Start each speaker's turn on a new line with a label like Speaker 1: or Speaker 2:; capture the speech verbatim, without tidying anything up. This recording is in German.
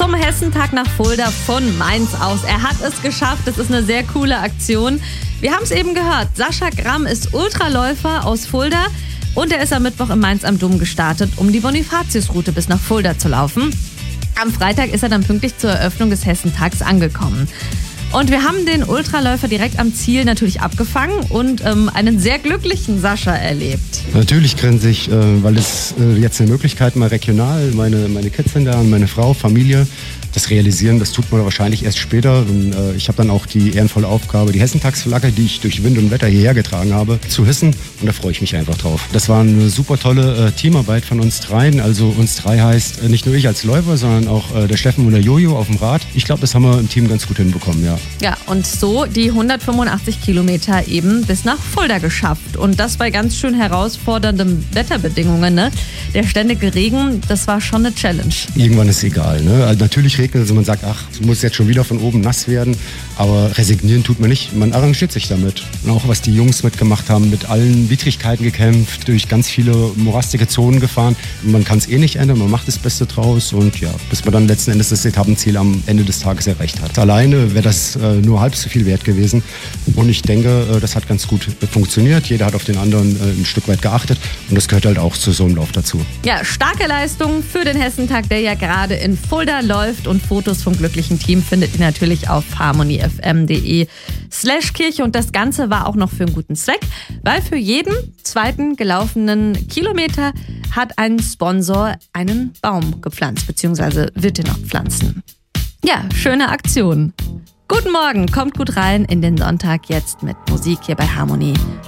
Speaker 1: zum Hessentag nach Fulda von Mainz aus. Er hat es geschafft. Das ist eine sehr coole Aktion. Wir haben es eben gehört. Sascha Gramm ist Ultraläufer aus Fulda und er ist am Mittwoch in Mainz am Dom gestartet, um die Bonifatiusroute bis nach Fulda zu laufen. Am Freitag ist er dann pünktlich zur Eröffnung des Hessentags angekommen. Und wir haben den Ultraläufer direkt am Ziel natürlich abgefangen und ähm, einen sehr glücklichen Sascha erlebt.
Speaker 2: Natürlich grinse ich, äh, weil es äh, jetzt eine Möglichkeit mal regional, meine, meine Kids sind da und meine Frau, Familie, das realisieren, das tut man wahrscheinlich erst später. Und, äh, ich habe dann auch die ehrenvolle Aufgabe, die Hessentagsflagge, die ich durch Wind und Wetter hierher getragen habe, zu hissen. Und da freue ich mich einfach drauf. Das war eine super tolle äh, Teamarbeit von uns dreien. Also uns drei heißt äh, nicht nur ich als Läufer, sondern auch äh, der Steffen und der Jojo auf dem Rad. Ich glaube, das haben wir im Team ganz gut hinbekommen, ja.
Speaker 1: Ja, und so die hundertfünfundachtzig Kilometer eben bis nach Fulda geschafft. Und das bei ganz schön herausfordernden Wetterbedingungen, ne? Der ständige Regen, das war schon eine Challenge.
Speaker 2: Irgendwann ist es egal, ne? Also natürlich regnet es und man sagt, ach, es muss jetzt schon wieder von oben nass werden. Aber resignieren tut man nicht. Man arrangiert sich damit. Und auch was die Jungs mitgemacht haben, mit allen Widrigkeiten gekämpft, durch ganz viele morastige Zonen gefahren. Man kann es eh nicht ändern, man macht das Beste draus. Und ja, bis man dann letzten Endes das Etappenziel am Ende des Tages erreicht hat. Alleine wäre das äh, nur halb so viel wert gewesen. Und ich denke, äh, das hat ganz gut äh, funktioniert. Jeder hat auf den anderen äh, ein Stück weit geachtet. Und das gehört halt auch zu so einem Lauf dazu.
Speaker 1: Ja, starke Leistung für den Hessentag, der ja gerade in Fulda läuft. Und Fotos vom glücklichen Team findet ihr natürlich auf harmonyfm.de slash Kirche. Und das Ganze war auch noch für einen guten Zweck, weil für jeden zweiten gelaufenen Kilometer hat ein Sponsor einen Baum gepflanzt, beziehungsweise wird den noch pflanzen. Ja, schöne Aktion. Guten Morgen, kommt gut rein in den Sonntag jetzt mit Musik hier bei Harmony